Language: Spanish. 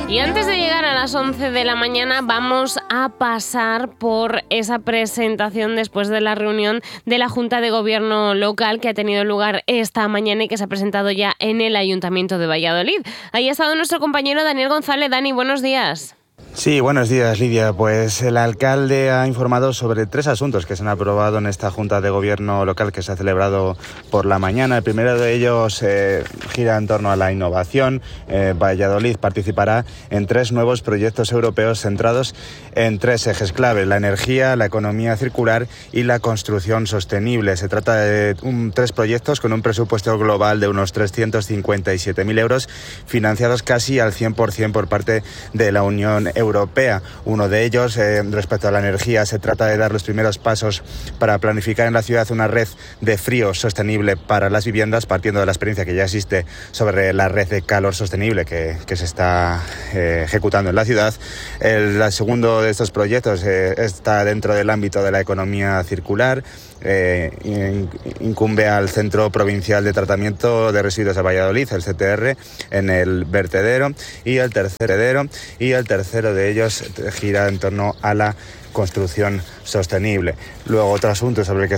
Y antes de llegar a las 11 de la mañana vamos a pasar por esa presentación después de la reunión de la Junta de Gobierno local que ha tenido lugar esta mañana y que se ha presentado ya en el Ayuntamiento de Valladolid. Ahí ha estado nuestro compañero Daniel González. Dani, buenos días. Sí, buenos días, Lidia. Pues el alcalde ha informado sobre 3 asuntos que se han aprobado en esta Junta de Gobierno local que se ha celebrado por la mañana. El primero de ellos gira en torno a la innovación. Valladolid participará en 3 nuevos proyectos europeos centrados en 3 ejes clave: la energía, la economía circular y la construcción sostenible. Se trata de 3 proyectos con un presupuesto global de unos 357.000 euros, financiados casi al 100% por parte de la Unión Europea. Uno de ellos, respecto a la energía, se trata de dar los primeros pasos para planificar en la ciudad una red de frío sostenible para las viviendas, partiendo de la experiencia que ya existe sobre la red de calor sostenible que se está ejecutando en la ciudad. El segundo de estos proyectos está dentro del ámbito de la economía circular. Incumbe al Centro Provincial de Tratamiento de Residuos de Valladolid, el CTR, en el vertedero, y el tercero de ellos gira en torno a la construcción sostenible. Luego, otro asunto sobre el que